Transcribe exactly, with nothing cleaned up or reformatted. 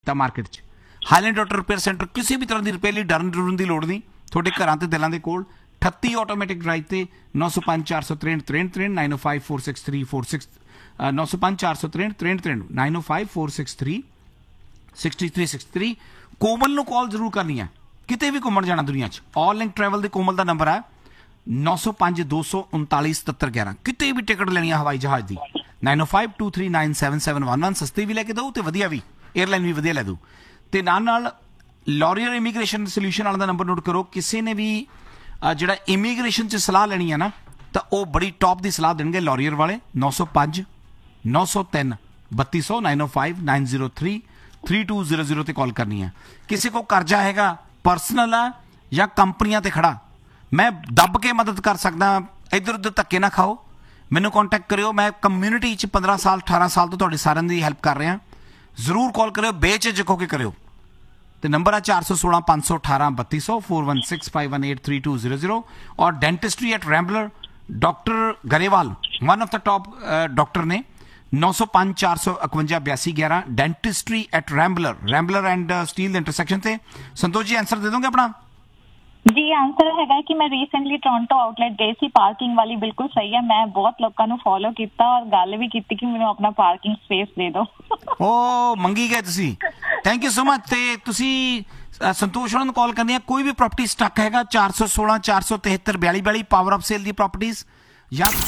ਕੀਤਾ ਮਾਰਕੀਟ 'ਚ। Highland auto repair centre, ਕਿਸੇ ਵੀ ਤਰ੍ਹਾਂ ਦੀ ਰਿਪੇਅਰ ਲਈ ਡਰਨ ਡਰਨ ਦੀ ਲੋੜ ਨਹੀਂ, ਤੁਹਾਡੇ ਘਰਾਂ ਤੇ ਦਿਲਾਂ ਦੇ ਕੋਲ। ਅਠੱਤੀ ਆਟੋਮੈਟਿਕ ਡਰਾਈਵ ਤੇ ਨੌ ਸੌ ਪੰਜ ਚਾਰ ਸੌ ਤਰੇਂਹਠ ਤਰੇਂਹਠ ਤਰੇਂਹਠ ਨਾਈਨ ਓ five four six three four six ਨੌ ਸੌ ਪੰਜ ਚਾਰ ਸੌ ਤਰੇਂਹਠ ਤਰੇਂਹਠ ਤਰੇਂਹਠ ਨਾਈਨ ਓ five four six three sixty three sixty three. ਕੋਮਲ ਨੂੰ ਕਾਲ ਜ਼ਰੂਰ ਕਰਨੀ ਹੈ, ਕਿਤੇ ਵੀ ਘੁੰਮਣ ਜਾਣਾ ਦੁਨੀਆ 'ਚ। ਆਲ ਲਿੰਕ ਟਰੈਵਲ ਦੇ ਕੋਮਲ ਦਾ ਨੰਬਰ ਹੈ ਨੌ ਸੌ ਪੰਜ ਦੋ ਸੌ ਉਨਤਾਲੀ ਸਤੱਤਰ ਗਿਆਰਾਂ। ਕਿਤੇ ਵੀ ਟਿਕਟ ਲੈਣੀ ਹੈ ਹਵਾਈ ਜਹਾਜ਼ ਦੀ ਨਾਈਨ ਓ five two three nine seven seven one one. ਸਸਤੀ ਵੀ ਲੈ ਕੇ ਦਊ ਤੇ ਵਧੀਆ ਵੀ, ਏਅਰਲਾਈਨ ਵੀ ਵਧੀਆ ਲੈ ਦਊ। ਤੇ ਨਾਲ ਨਾਲ ਲੌਰੀਅਰ ਇਮੀਗ੍ਰੇਸ਼ਨ ਸੋਲਿਊਸ਼ਨ ਵਾਲਾ ਦਾ ਨੰਬਰ ਨੋਟ ਕਰੋ। ਕਿਸੇ ਨੇ ਵੀ ਜਿਹੜਾ ਇਮੀਗ੍ਰੇਸ਼ਨ 'ਚ ਸਲਾਹ ਲੈਣੀ ਹੈ ਨਾ, ਤਾਂ ਉਹ ਬੜੀ ਟੌਪ ਦੀ ਸਲਾਹ ਦੇਣਗੇ ਲੌਰੀਅਰ ਵਾਲੇ। ਨੌ ਸੌ ਪੰਜ ਨੌ ਸੌ ਤਿੰਨ ਬੱਤੀ ਸੌ ਨਾਈਨ ਓ five nine zero three three two zero zero ਤੇ ਕਾਲ ਕਰਨੀ ਹੈ। ਕਿਸੇ ਕੋ ਕਰਜ਼ਾ ਹੈਗਾ, ਪਰਸਨਲ ਆ ਜਾਂ ਕੰਪਨੀਆਂ ਤੇ ਖੜਾ, ਮੈਂ ਦੱਬ ਕੇ ਮਦਦ ਕਰ ਸਕਦਾ। ਇੱਧਰ ਉੱਧਰ ਧੱਕੇ ਨਾ ਖਾਓ, ਮੈਨੂੰ ਕੰਟੈਕਟ ਕਰਿਓ। ਮੈਂ ਕਮਿਊਨਿਟੀ 'ਚ ਪੰਦਰਾਂ ਸਾਲ ਅਠਾਰਾਂ ਸਾਲ ਤੋਂ ਤੁਹਾਡੇ ਸਾਰਿਆਂ ਦੀ ਹੈਲਪ ਕਰ ਰਿਹਾ। ਜ਼ਰੂਰ ਕਾਲ ਕਰਿਓ, ਬੇਝਿਜਕ ਹੋ ਕੇ ਕਰਿਓ। ਤੇ ਨੰਬਰ ਹੈ ਚਾਰ ਸੌ ਸੋਲਾਂ ਪੰਜ ਸੌ ਅਠਾਰਾਂ ਬੱਤੀ ਸੌ four one six five one eight three two zero zero. ਔਰ ਡੈਂਟਿਸਟਰੀ at ਰੈਂਬਲਰ, doctor Grewal one of the ਟॉप doctor ਨੇ। ਨੌ ਸੌ ਪੰਜ ਚਾਰ ਸੌ ਇਕਵੰਜਾ ਬਿਆਸੀ ਗਿਆਰਾਂ ਡੈਂਟਿਸਟਰੀ ਐਟ ਰੈਂਬਲਰ, ਰੈਂਬਲਰ ਐਂਡ ਸਟੀਲ ਦੇ ਇੰਟਰਸੈਕਸ਼ਨ ਤੇ। ਸੰਤੋਸ਼ ਜੀ ਆਂਸਰ ਦੇ ਦੋਗੇ ਆਪਣਾ? ਜੀ ਆਂਸਰ ਹੈਗਾ ਕਿ ਮੈਂ ਰੀਸੈਂਟਲੀ ਟੋਰਾਂਟੋ ਆਊਟਲੈਟ ਗਈ ਸੀ। ਪਾਰਕਿੰਗ ਵਾਲੀ ਬਿਲਕੁਲ ਸਹੀ ਹੈ। ਮੈਂ ਬਹੁਤ ਲੋਕਾਂ ਨੂੰ ਫੋਲੋ ਕੀਤਾ ਔਰ ਗੱਲ ਵੀ ਕੀਤੀ ਕਿ ਮੈਨੂੰ ਆਪਣਾ ਪਾਰਕਿੰਗ ਸਪੇਸ ਦੇ ਦਿਓ। ਓ ਮੰਗੀ ਗਏ ਤੁਸੀਂ, ਥੈਂਕ ਯੂ ਸੋ ਮਚ। ਤੇ ਤੁਸੀਂ ਸੰਤੋਸ਼ ਹੋਰਾਂ ਨੂੰ ਕਾਲ ਕਰਨੀ ਹੈ। ਕੋਈ ਵੀ ਪ੍ਰੋਪਰਟੀ ਸਟਕ ਹੈਗਾ ਚਾਰ ਸੌ ਸੋਲਾਂ ਚਾਰ ਸੌ ਤਿਹੱਤਰ ਬਿਆਲੀ ਬਿਆਲੀ power of sale the properties, ਜਾਂ